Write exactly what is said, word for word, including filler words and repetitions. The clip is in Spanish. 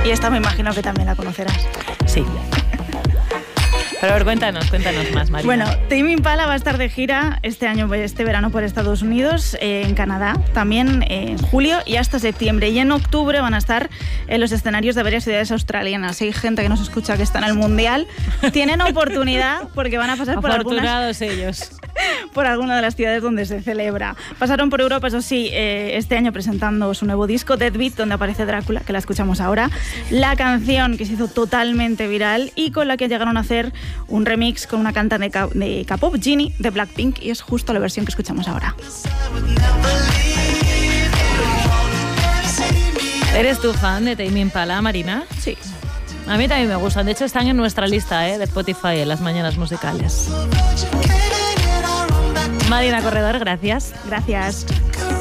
Y esta me imagino que también la conocerás. Sí. Pero a ver, cuéntanos, cuéntanos más, Marina. Bueno, Tame Impala va a estar de gira este año, este verano por Estados Unidos, eh, en Canadá, también eh, en julio y hasta septiembre. Y en octubre van a estar en los escenarios de varias ciudades australianas. Hay gente que nos escucha que está en el Mundial. Tienen oportunidad porque van a pasar por algunas... Afortunados ellos. por alguna de las ciudades donde se celebra. Pasaron por Europa, eso sí, eh, este año presentando su nuevo disco, Deadbeat, donde aparece Drácula, que la escuchamos ahora. La canción que se hizo totalmente viral y con la que llegaron a hacer un remix con una cantante de, de K-pop, Genie, de Blackpink, y es justo la versión que escuchamos ahora. ¿Eres tú fan de Tame Impala, Marina? Sí. A mí también me gustan. De hecho, están en nuestra lista ¿eh? de Spotify en las mañanas musicales. Marina Corredor, gracias. Gracias.